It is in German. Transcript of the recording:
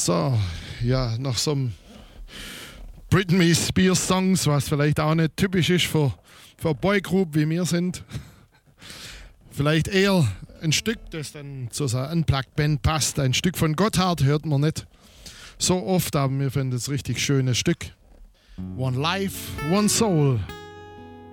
So, ja, nach so einem Britney Spears Songs, was vielleicht auch nicht typisch ist für Boygroup, wie wir sind. Vielleicht eher ein Stück, das dann zu so einer Unplugged-Band passt. Ein Stück von Gotthard hört man nicht so oft, aber wir finden es ein richtig schönes Stück. One Life, One Soul.